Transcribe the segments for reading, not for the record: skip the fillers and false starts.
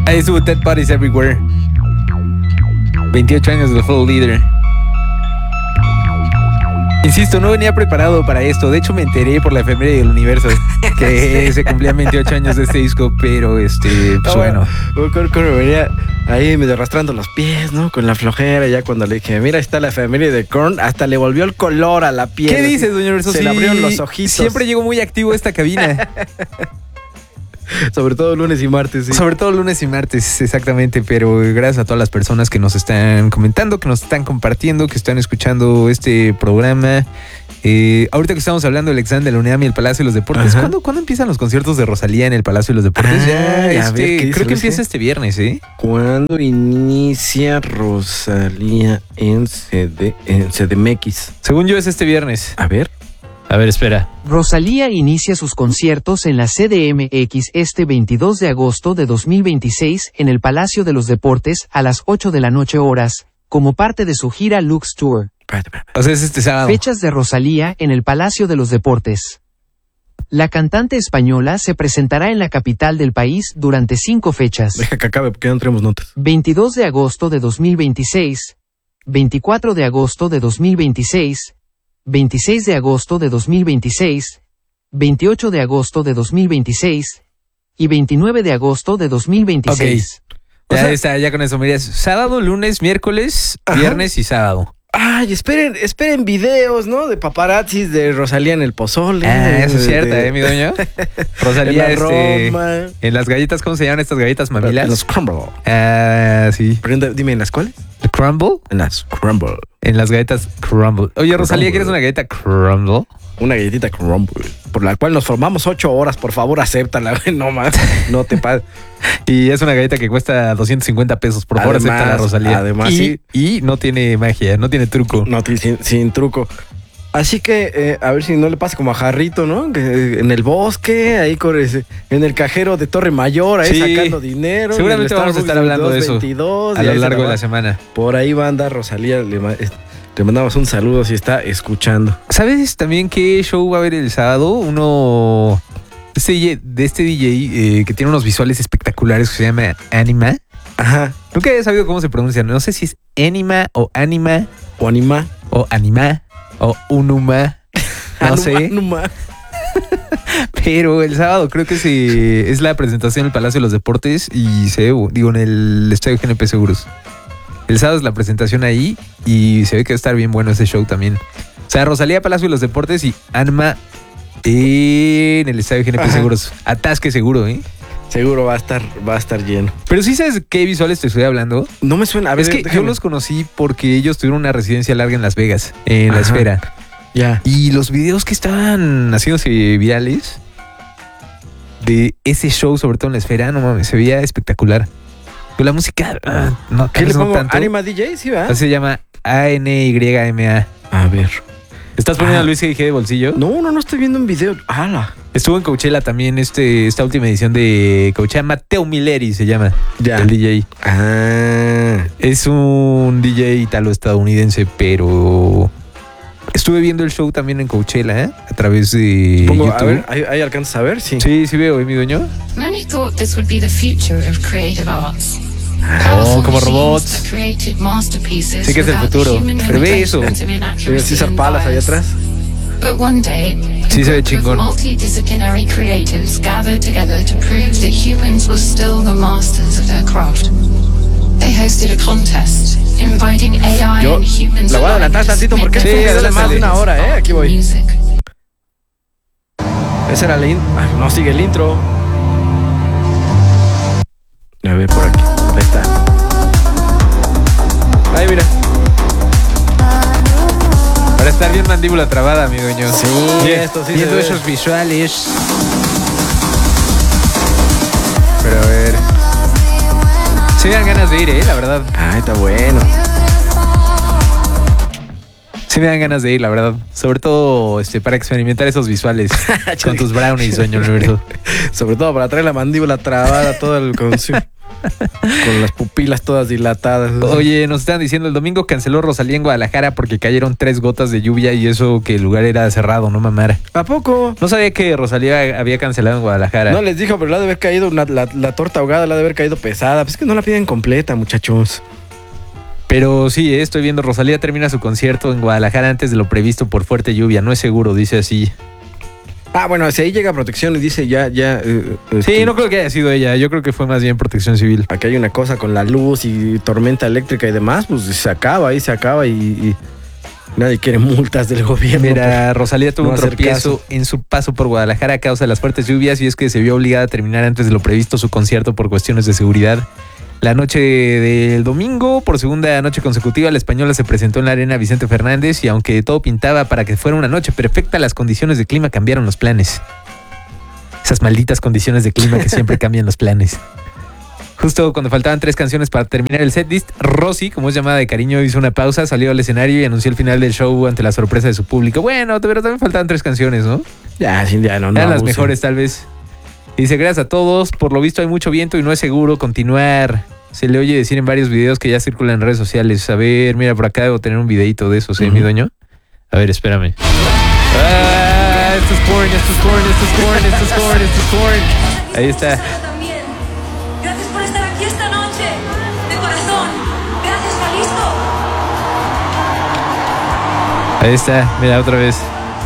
Ahí estuvo Dead Bodies Everywhere. 28 años de Full Leader. Insisto, no venía preparado para esto. De hecho, me enteré por la efeméride del universo que se cumplían 28 años de este disco, pero pues bueno. Venía ahí medio arrastrando los pies, ¿no? Con la flojera, ya cuando le dije, mira, ahí está la efeméride de Korn, hasta le volvió el color a la piel. ¿Qué dices, doña Universo? Se le abrieron los ojitos. Siempre llego muy activo a esta cabina. Sobre todo lunes y martes, sí. Sobre todo lunes y martes, exactamente. Pero gracias a todas las personas que nos están comentando, que nos están compartiendo, que están escuchando este programa. Ahorita que estamos hablando del examen de la UNAM y el Palacio de los Deportes, ¿cuándo empiezan los conciertos de Rosalía en el Palacio de los Deportes? Creo que empieza este viernes, ¿eh? ¿Cuándo inicia Rosalía en CDMX? Según yo es este viernes. A ver, espera. Rosalía inicia sus conciertos en la CDMX este 22 de agosto de 2026 en el Palacio de los Deportes a las 8 de la noche horas, como parte de su gira Lux Tour. O sea, es este sábado. Fechas de Rosalía en el Palacio de los Deportes. La cantante española se presentará en la capital del país durante 5 fechas. Deja que acabe porque no tenemos notas. 22 de agosto de 2026, 24 de agosto de 2026, 26 de agosto de 2026, 28 de agosto de 2026 y 29 de agosto de 2026. Okay. Ya con eso me dirías sábado, lunes, miércoles, viernes y sábado. Ay, esperen videos, ¿no? De paparazzis de Rosalía en el pozole. Eso es cierto, mi doño. Rosalía en Roma. En las galletas, ¿cómo se llaman estas galletas mamilas? En los crumble. Sí. Pero dime, ¿en las cuáles? ¿El crumble? En las crumble. En las galletas crumble. Oye, Rosalía, ¿quieres una galleta crumble? Una galletita crumble, por la cual nos formamos 8 horas. Por favor, acéptala, no más. No te pases. Y es una galleta que cuesta 250 pesos. Por favor, acéptala, Rosalía. Además, y no tiene magia, no tiene truco. No, sin truco. Así que, a ver si no le pasa como a Jarrito, ¿no? Que en el bosque, ahí en el cajero de Torre Mayor, ahí sacando dinero. Seguramente vamos a estar hablando de eso 22, a lo largo de la semana. Por ahí va a andar Rosalía. Le mandamos un saludo si está escuchando. ¿Sabes también qué show va a haber el sábado? Uno de este DJ que tiene unos visuales espectaculares que se llama Anima. Ajá. Nunca he sabido cómo se pronuncia. No sé si es Anima o Anima. O Anima. O Anima. O Unuma. No sé. Anuma. Pero el sábado creo que es la presentación en el Palacio de los Deportes y en el Estadio GNP Seguros. El sábado es la presentación ahí y se ve que va a estar bien bueno ese show también. O sea, Rosalía, Palacio de los Deportes y Anima en el Estadio GNP Seguros. Atasque seguro, ¿eh? Seguro va a estar lleno. Pero sí sabes qué visuales te estoy hablando. No me suena. A ver, es que yo los conocí porque ellos tuvieron una residencia larga en Las Vegas, en la Esfera. Ya. Y los videos que estaban haciéndose virales de ese show, sobre todo en la Esfera, no mames, se veía espectacular. Pero la música, no, ¿qué le pongo? tanto. Anima DJ, sí, ¿verdad? Así se llama ANYMA. A ver. ¿Estás poniendo a Luis G.G. de bolsillo? No estoy viendo un video. ¡Hala! Estuvo en Coachella también esta última edición de Coachella. Matteo Milleri se llama. Ya. El DJ. Es un DJ italo-estadounidense, pero estuve viendo el show también en Coachella, a través de YouTube. A ver, ¿ahí alcanzas a ver? Sí. Sí veo, mi dueño. Many thought this would be the future of creative arts. Como robots. Sí que es el futuro. Pero ve eso. César Palas allá atrás. But one day, sí se ve chingón. Multidisciplinary creatives gathered together to prove that humans were still the masters of their craft. They hosted a contest inviting AI and humans. La voy a adelantar tantito porque es más de una hora, aquí voy. Ese era el intro. No sigue el intro. A ver por aquí. Ahí está. Ahí mira. Para estar bien mandíbula trabada, mi dueño. Sí, esto sí. Viendo esos visuales. Pero a ver. Sí me dan ganas de ir, la verdad. Está bueno. Sí me dan ganas de ir, la verdad. Sobre todo para experimentar esos visuales con tus brownies, dueño universo. Sobre todo para traer la mandíbula trabada todo el consumo. Con las pupilas todas dilatadas. Oye, nos están diciendo, el domingo canceló Rosalía en Guadalajara porque cayeron 3 gotas de lluvia y eso que el lugar era cerrado, no mamar. ¿A poco? No sabía que Rosalía había cancelado en Guadalajara. No les dijo, pero la de haber caído, la torta ahogada la de haber caído pesada. Pues es que no la piden completa, muchachos. Pero sí, estoy viendo, Rosalía termina su concierto en Guadalajara antes de lo previsto por fuerte lluvia. No es seguro, dice así. Ah, bueno, si ahí llega Protección y dice ya... Sí, no creo que haya sido ella. Yo creo que fue más bien Protección Civil. Aquí hay una cosa con la luz y tormenta eléctrica y demás, pues se acaba y nadie quiere multas del gobierno. Mira, Rosalía tuvo no un hacer tropiezo en su paso por Guadalajara a causa de las fuertes lluvias y es que se vio obligada a terminar antes de lo previsto su concierto por cuestiones de seguridad. La noche del domingo, por segunda noche consecutiva, la española se presentó en la Arena Vicente Fernández y aunque todo pintaba para que fuera una noche perfecta, las condiciones de clima cambiaron los planes. Esas malditas condiciones de clima que siempre cambian los planes. Justo cuando faltaban 3 canciones para terminar el setlist, Rosy, como es llamada de cariño, hizo una pausa, salió al escenario y anunció el final del show ante la sorpresa de su público. Bueno, pero también faltaban 3 canciones, ¿no? Ya no. Eran las mejores, tal vez. Y dice, gracias a todos. Por lo visto hay mucho viento y no es seguro continuar. Se le oye decir en varios videos que ya circulan en redes sociales. A ver, mira, por acá debo tener un videito de esos, mi dueño. A ver, espérame. Ah, esto es corn. Ahí está. Gracias por estar aquí esta noche. De corazón. Gracias, Jalisco. Ahí está, mira, otra vez.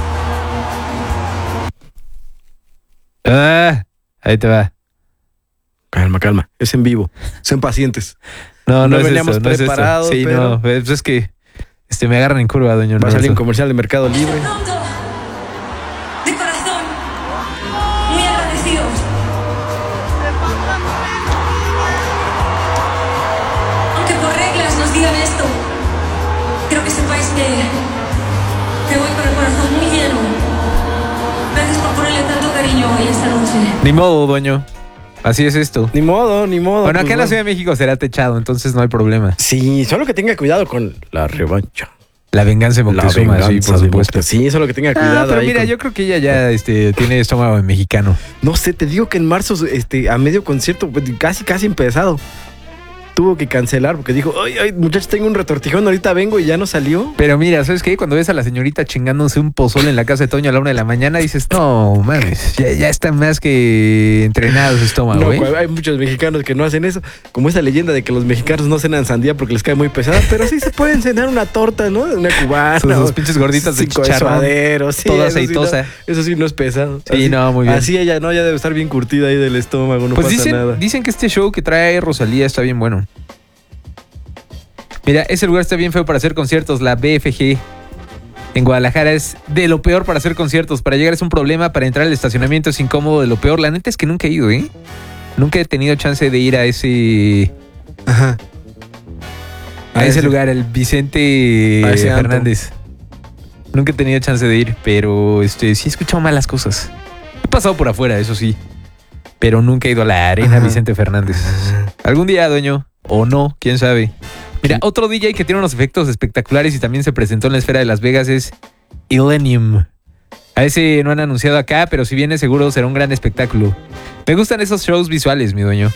Ah, ahí te va. Calma. Es en vivo. Sean pacientes. No es veníamos esto, no preparados. es esto. Sí, pero... no, pues es que me agarran en curva, doña. Va a salir un comercial de Mercado Libre. De corazón. Muy agradecidos. Aunque por reglas nos digan esto, creo que sepáis que voy con el corazón muy lleno. Gracias por ponerle tanto cariño hoy esta noche. Ni modo, doño. Así es esto. Ni modo. Bueno, acá en la Ciudad de México será techado, entonces no hay problema. Sí, solo que tenga cuidado con la revancha. La venganza de Moctezuma, sí, por supuesto. Sí, solo que tenga cuidado. Pero ahí mira, yo creo que ella ya tiene estómago de mexicano. No sé, te digo que en marzo, a medio concierto, pues, casi empezado, tuvo que cancelar porque dijo, ay, muchachos, tengo un retortijón, ahorita vengo y ya no salió. Pero mira, ¿sabes qué? Cuando ves a la señorita chingándose un pozole en la casa de Toño a la 1 de la mañana, dices, no, mames, ya está más que entrenado su estómago, No, hay muchos mexicanos que no hacen eso. Como esa leyenda de que los mexicanos no cenan sandía porque les cae muy pesada, pero sí se pueden cenar una torta, ¿no? Una cubana. Sus pinches gorditas de chicharrón, sí, toda aceitosa. Eso sí no es pesado. Sí, así, no, muy bien. Así ella debe estar bien curtida ahí del estómago, no pues pasa nada. Dicen que este show que trae Rosalía está bien bueno. Mira, ese lugar está bien feo para hacer conciertos, la BFG. En Guadalajara es de lo peor para hacer conciertos. Para llegar es un problema, para entrar al estacionamiento es incómodo, de lo peor. La neta es que nunca he ido, Nunca he tenido chance de ir a ese... Ajá. A ese lugar, el Vicente Fernández. Nunca he tenido chance de ir, pero sí he escuchado malas cosas. He pasado por afuera, eso sí. Pero nunca he ido a la Arena Vicente Fernández. Algún día, dueño. O no, quién sabe. Mira, otro DJ que tiene unos efectos espectaculares y también se presentó en la esfera de Las Vegas es Illenium. A ese no han anunciado acá, pero si viene seguro será un gran espectáculo. Me gustan esos shows visuales, mi dueño.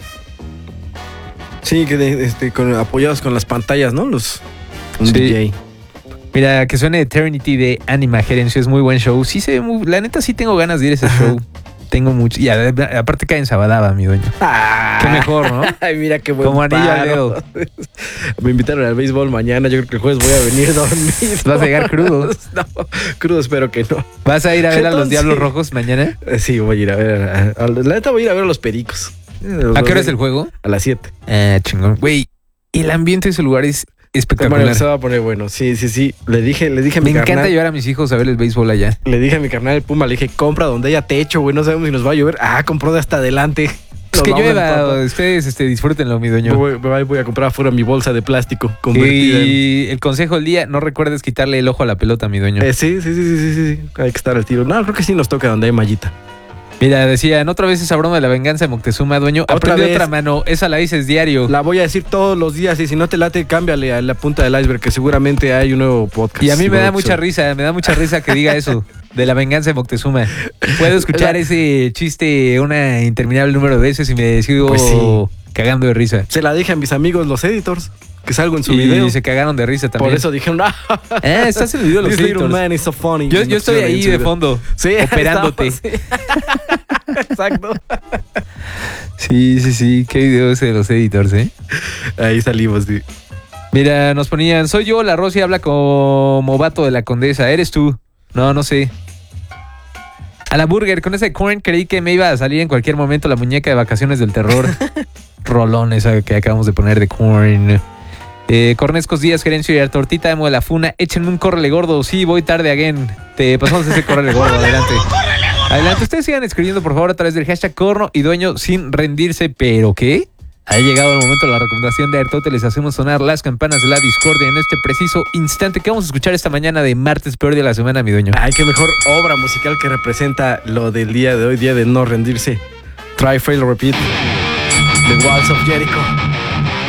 Sí, que apoyados con las pantallas, ¿no? Un sí. DJ. Mira, que suene Eternity de Anima Gerencio, es muy buen show. Sí se ve muy... La neta sí tengo ganas de ir a ese show. Tengo mucho. Y aparte cae en Sabadaba, mi dueño. Qué mejor, ¿no? Ay, mira qué buen como anillo al dedo. Me invitaron al béisbol mañana. Yo creo que el jueves voy a venir dormido. ¿Vas a llegar crudo? No, crudo espero que no. ¿Vas a ir a ver a los Diablos Rojos mañana? Sí, voy a ir a ver. La neta voy a ir a ver a los Pericos. ¿A qué hora es el juego? A las 7. Chingón. Güey, el ambiente de ese lugar es espectacular. Bueno, se va a poner bueno. Sí. Le dije a mi carnal. Me encanta llevar a mis hijos a ver el béisbol allá. Le dije a mi carnal el Puma, le dije, compra donde haya techo, güey. No sabemos si nos va a llover. Compró de hasta adelante. Es que llueva, ustedes disfrútenlo, mi dueño. Voy a comprar afuera mi bolsa de plástico convertida y el consejo del día, no recuerdes quitarle el ojo a la pelota, mi dueño. Sí. Hay que estar al tiro. No, creo que sí nos toca donde hay mallita. Mira, decían, otra vez esa broma de la venganza de Moctezuma, dueño. Aprende otra mano, esa la dices diario. La voy a decir todos los días y si no te late, cámbiale a la punta del iceberg, que seguramente hay un nuevo podcast. Y a mí me da mucha risa que diga eso, de la venganza de Moctezuma. Puedo escuchar ese chiste una interminable número de veces y me decido cagando de risa. Se la dije a mis amigos los editors, que salgo en su Y video. se cagaron de risa también. Por eso dijeron, Estás en el video de los this little editors. man is so funny. Yo estoy ahí de fondo, Sí, operándote. estamos, sí. Exacto. Sí, qué video ese de los editors, Ahí salimos, sí. Mira, nos ponían, soy yo, la Rosy habla como vato de la Condesa, ¿eres tú? No sé. A la Burger, con ese Korn creí que me iba a salir en cualquier momento la muñeca de Vacaciones del Terror. Rolón esa que acabamos de poner de Korn. Cornescos Díaz, Gerencio y Artortita Emo de la Funa, échenme un córrele gordo. Sí, voy tarde again. Te pasamos ese córrele gordo, adelante. Adelante, ustedes sigan escribiendo por favor a través del hashtag Corno y Dueño sin rendirse, pero ¿qué? Ha llegado el momento de la recomendación de Artote. Les hacemos sonar las campanas de la discordia en este preciso instante. ¿Qué vamos a escuchar esta mañana de martes peor día de la semana, mi dueño? Ay, qué mejor obra musical que representa lo del día de hoy, día de no rendirse. Try, fail, repeat. The Walls of Jericho.